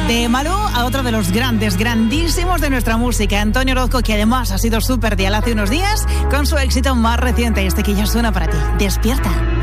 De Malú a otro de los grandísimos de nuestra música, Antonio Orozco, que además ha sido súper dial hace unos días con su éxito más reciente, este que ya suena para ti. Despierta.